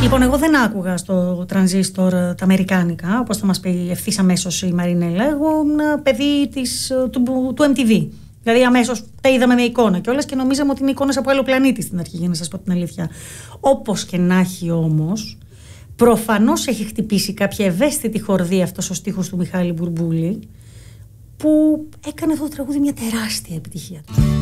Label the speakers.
Speaker 1: Λοιπόν, εγώ δεν άκουγα στο τρανζίστορ τα αμερικάνικα, όπως θα μας πει ευθύς αμέσως η Μαρινέλα. Εγώ ήμουν παιδί του MTV. Δηλαδή, αμέσως τα είδαμε με εικόνα κιόλας και νομίζαμε ότι είναι εικόνες από άλλο πλανήτη στην αρχή, για να σας πω την αλήθεια. Όπως και να έχει όμως, προφανώς έχει χτυπήσει κάποια ευαίσθητη χορδή αυτός ο στίχος του Μιχάλη Μπουρμπούλη, που έκανε αυτό το τραγούδι μια τεράστια επιτυχία.